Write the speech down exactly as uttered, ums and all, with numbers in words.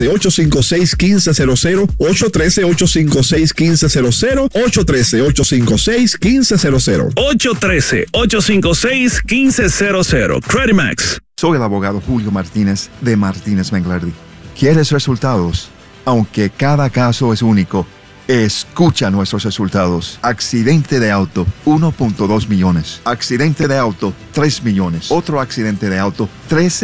ocho cinco seis, uno cinco cero cero, ocho uno tres, ocho cinco seis, uno cinco cero cero, ocho uno tres, ocho cinco seis, uno cinco cero cero. ocho uno tres, ocho cinco seis, uno cinco cero cero. Credimax. Soy el abogado Julio Martínez de Martínez Menglardi. ¿Quieres resultados? Aunque cada caso es único, escucha nuestros resultados. Accidente de auto, uno punto dos millones. Accidente de auto, tres millones. Otro accidente de auto, trece